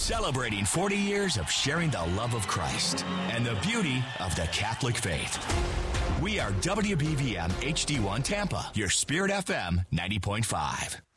Celebrating 40 years of sharing the love of Christ and the beauty of the Catholic faith. We are WBVM HD1 Tampa, your Spirit FM 90.5.